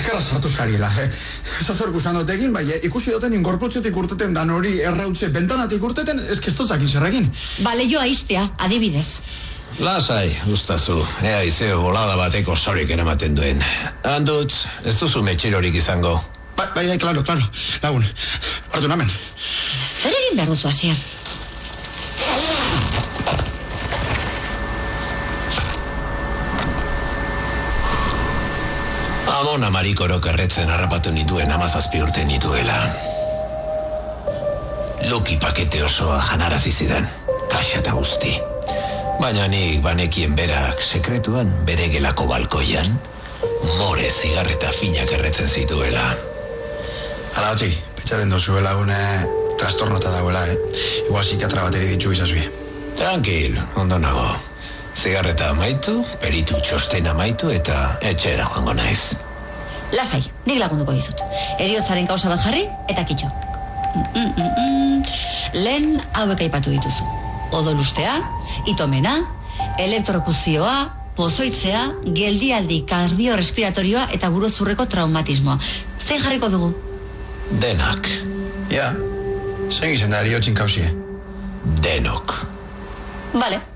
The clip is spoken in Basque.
Eskerra sartu zariela. Eso zer guzanotekin, bai, ikusi duten ingorpotxetik urteten dan hori errautze bentanatik urteten, eskestotzakin zerrekin. Leioa iztea, adibidez. Lasai, ustazu, ea izeo bolada bateko sorik eramaten duen. Handutz, ez duzu metxirorik izango. Bai, claro, lagun, hartu namen. Zer egin behar duzu, Asier? Amona marikorok erretzen harrapatu nituen 17 urte nituela. Luki pakete osoa janarazi zidan, kaxa eta guzti. Baina nik banekien berak sekretuan bere gelako balkoian, more zigarreta finak erretzen zituela. Hala batzi, petxaten dozuela gune trastornota dagoela, Igual psikiatra bateri ditzu izazue. Tranquil, ondo nago. Zigarreta amaitu, peritu txostena amaitu eta etxera joango naiz. Lasai, nik lagunduko dizut. Heriotzaren kausa bat jarri eta kitxo. Lehen hauek aipatu dituzu. Odolustea, itomena, elektrokuzioa, pozoitzea, geldialdi kardiorespiratorioa eta buruzurreko traumatismoa. Zein jarriko dugu? Denak. Ja, zein izen da heriotzin kausie? Denok. Vale.